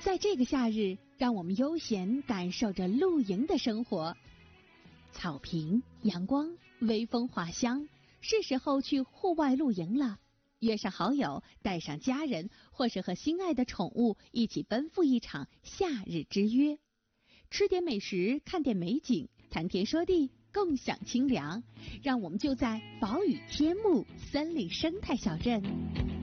在这个夏日，让我们悠闲感受着露营的生活。草坪、阳光、微风滑香，是时候去户外露营了。约上好友，带上家人，或是和心爱的宠物一起奔赴一场夏日之约。吃点美食，看点美景，谈天说地，共享清凉。让我们就在宝屿天幕森林生态小镇。